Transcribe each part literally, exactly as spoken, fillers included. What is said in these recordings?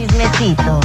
chismecito.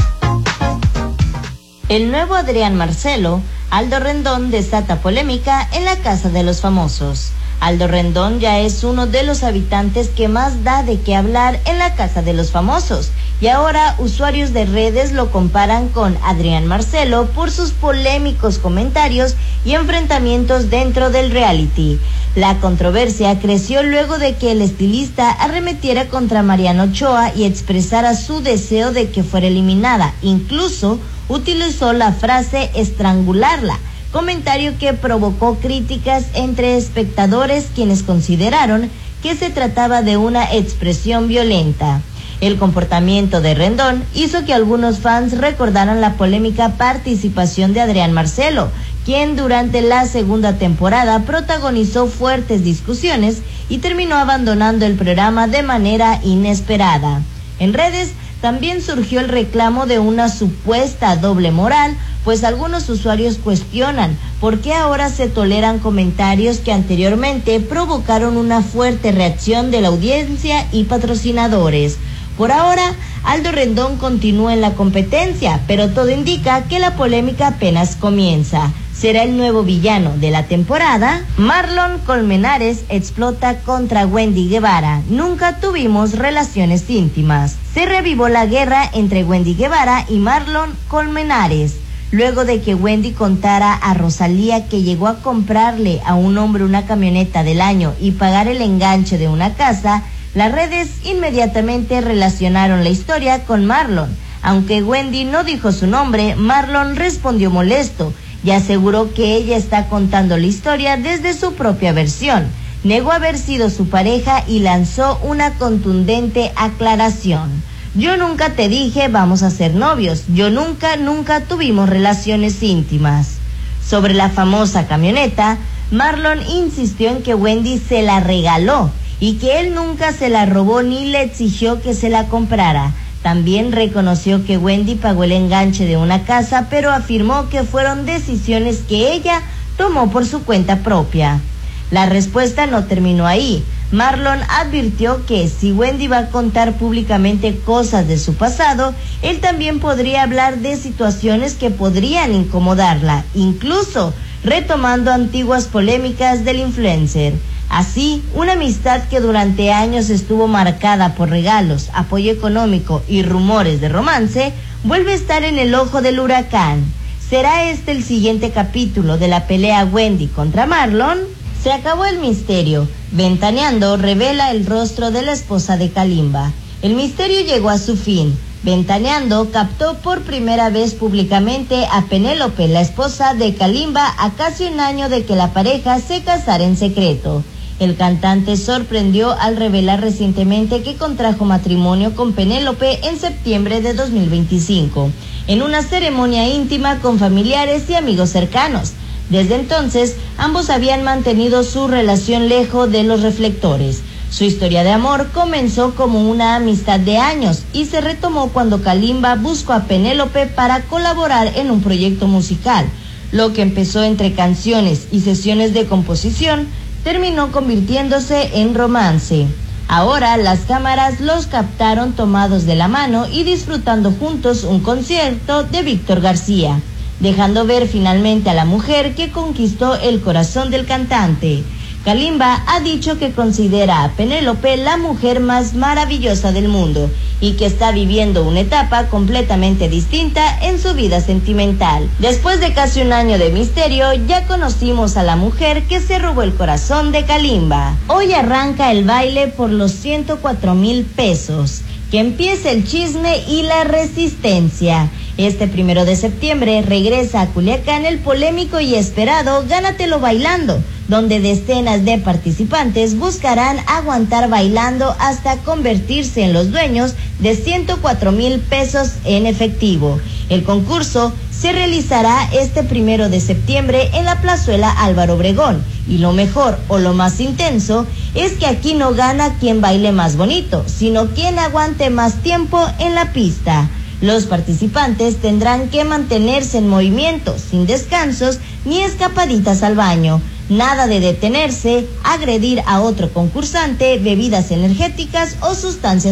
El nuevo Adrián Marcelo, Aldo Rendón, desata polémica en la Casa de los Famosos. Aldo Rendón ya es uno de los habitantes que más da de qué hablar en la Casa de los Famosos, y ahora usuarios de redes lo comparan con Adrián Marcelo por sus polémicos comentarios y enfrentamientos dentro del reality. La controversia creció luego de que el estilista arremetiera contra Mariana Ochoa y expresara su deseo de que fuera eliminada. Incluso utilizó la frase estrangularla, comentario que provocó críticas entre espectadores, quienes consideraron que se trataba de una expresión violenta. El comportamiento de Rendón hizo que algunos fans recordaran la polémica participación de Adrián Marcelo, quien durante la segunda temporada protagonizó fuertes discusiones y terminó abandonando el programa de manera inesperada. En redes también surgió el reclamo de una supuesta doble moral, pues algunos usuarios cuestionan por qué ahora se toleran comentarios que anteriormente provocaron una fuerte reacción de la audiencia y patrocinadores. Por ahora, Aldo Rendón continúa en la competencia, pero todo indica que la polémica apenas comienza. ¿Será el nuevo villano de la temporada? Marlon Colmenares explota contra Wendy Guevara. Nunca tuvimos relaciones íntimas. Se revivó la guerra entre Wendy Guevara y Marlon Colmenares, luego de que Wendy contara a Rosalía que llegó a comprarle a un hombre una camioneta del año y pagar el enganche de una casa. Las redes inmediatamente relacionaron la historia con Marlon. Aunque Wendy no dijo su nombre, Marlon respondió molesto y aseguró que ella está contando la historia desde su propia versión. Negó haber sido su pareja y lanzó una contundente aclaración. Yo nunca te dije vamos a ser novios, yo nunca, nunca tuvimos relaciones íntimas. Sobre la famosa camioneta, Marlon insistió en que Wendy se la regaló y que él nunca se la robó ni le exigió que se la comprara. También reconoció que Wendy pagó el enganche de una casa, pero afirmó que fueron decisiones que ella tomó por su cuenta propia. La respuesta no terminó ahí. Marlon advirtió que si Wendy va a contar públicamente cosas de su pasado, él también podría hablar de situaciones que podrían incomodarla, incluso retomando antiguas polémicas del influencer. Así, una amistad que durante años estuvo marcada por regalos, apoyo económico y rumores de romance, vuelve a estar en el ojo del huracán. ¿Será este el siguiente capítulo de la pelea Wendy contra Marlon? Se acabó el misterio. Ventaneando revela el rostro de la esposa de Kalimba. El misterio llegó a su fin. Ventaneando captó por primera vez públicamente a Penélope, la esposa de Kalimba, a casi un año de que la pareja se casara en secreto. El cantante sorprendió al revelar recientemente que contrajo matrimonio con Penélope en septiembre de dos mil veinticinco, en una ceremonia íntima con familiares y amigos cercanos. Desde entonces, ambos habían mantenido su relación lejos de los reflectores. Su historia de amor comenzó como una amistad de años y se retomó cuando Kalimba buscó a Penélope para colaborar en un proyecto musical. Lo que empezó entre canciones y sesiones de composición terminó convirtiéndose en romance. Ahora las cámaras los captaron tomados de la mano y disfrutando juntos un concierto de Víctor García, dejando ver finalmente a la mujer que conquistó el corazón del cantante. Kalimba ha dicho que considera a Penélope la mujer más maravillosa del mundo y que está viviendo una etapa completamente distinta en su vida sentimental. Después de casi un año de misterio, ya conocimos a la mujer que se robó el corazón de Kalimba. Hoy arranca el baile por los ciento cuatro mil pesos. Que empiece el chisme y la resistencia. Este primero de septiembre regresa a Culiacán el polémico y esperado Gánatelo Bailando, donde decenas de participantes buscarán aguantar bailando hasta convertirse en los dueños de ciento cuatro mil pesos en efectivo. El concurso se realizará este primero de septiembre en la plazuela Álvaro Obregón, y lo mejor o lo más intenso es que aquí no gana quien baile más bonito, sino quien aguante más tiempo en la pista. Los participantes tendrán que mantenerse en movimiento, sin descansos ni escapaditas al baño. Nada de detenerse, agredir a otro concursante, bebidas energéticas o sustancias